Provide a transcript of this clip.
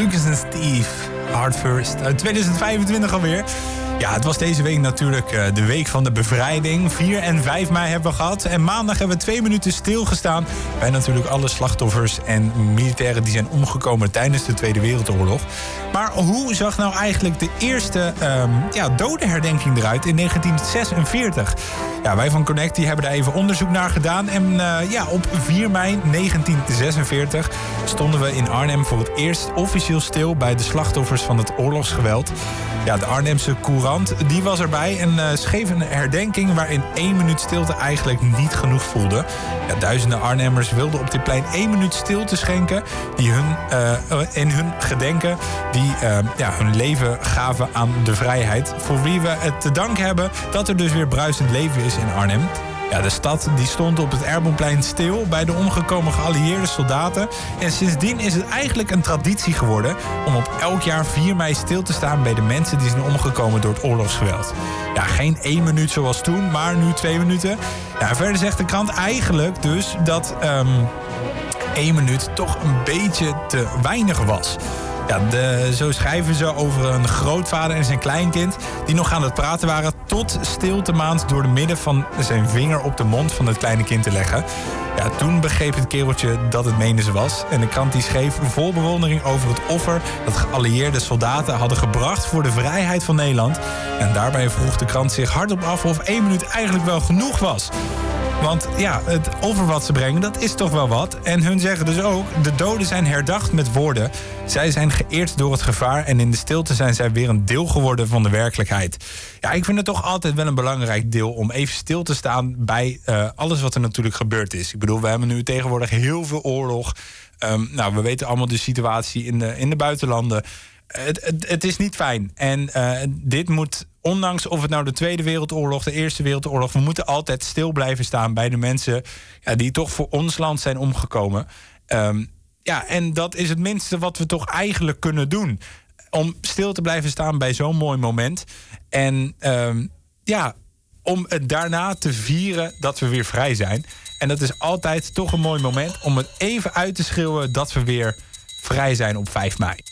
Lucas en Steve, Hard First, uit 2025 alweer. Ja, het was deze week natuurlijk de week van de bevrijding. 4 en 5 mei hebben we gehad. En maandag hebben we 2 minuten stilgestaan bij natuurlijk alle slachtoffers en militairen die zijn omgekomen tijdens de Tweede Wereldoorlog. Maar hoe zag nou eigenlijk de eerste dodenherdenking eruit in 1946? Ja, wij van Connect die hebben daar even onderzoek naar gedaan. En op 4 mei 1946 stonden we in Arnhem voor het eerst officieel stil bij de slachtoffers van het oorlogsgeweld. Ja, de Arnhemse Courant die was erbij en schreef een herdenking waarin 1 minuut stilte eigenlijk niet genoeg voelde. Ja, duizenden Arnhemmers wilden op dit plein 1 minuut stilte schenken die in hun gedenken die hun leven gaven aan de vrijheid. Voor wie we het te danken hebben dat er dus weer bruisend leven is in Arnhem. Ja, de stad die stond op het Erbonplein stil bij de omgekomen geallieerde soldaten. En sindsdien is het eigenlijk een traditie geworden om op elk jaar 4 mei stil te staan bij de mensen die zijn omgekomen door het oorlogsgeweld. Ja, geen 1 minuut zoals toen, maar nu 2 minuten. Ja, verder zegt de krant eigenlijk dus dat 1 minuut toch een beetje te weinig was. Ja, zo schrijven ze over een grootvader en zijn kleinkind die nog aan het praten waren tot stiltemaand door de midden van zijn vinger op de mond van het kleine kind te leggen. Ja, toen begreep het kereltje dat het meende ze was. En de krant die schreef vol bewondering over het offer dat geallieerde soldaten hadden gebracht voor de vrijheid van Nederland. En daarbij vroeg de krant zich hardop af of 1 minuut eigenlijk wel genoeg was. Want ja, het offer wat ze brengen, dat is toch wel wat. En hun zeggen dus ook, de doden zijn herdacht met woorden. Zij zijn geëerd door het gevaar en in de stilte zijn zij weer een deel geworden van de werkelijkheid. Ja, ik vind het toch altijd wel een belangrijk deel om even stil te staan bij alles wat er natuurlijk gebeurd is. Ik bedoel, we hebben nu tegenwoordig heel veel oorlog. We weten allemaal de situatie in de buitenlanden. Het is niet fijn. En dit moet, ondanks of het nou de Tweede Wereldoorlog, de Eerste Wereldoorlog, we moeten altijd stil blijven staan bij de mensen die toch voor ons land zijn omgekomen. En dat is het minste wat we toch eigenlijk kunnen doen. Om stil te blijven staan bij zo'n mooi moment. En om het daarna te vieren dat we weer vrij zijn. En dat is altijd toch een mooi moment om het even uit te schreeuwen dat we weer vrij zijn op 5 mei.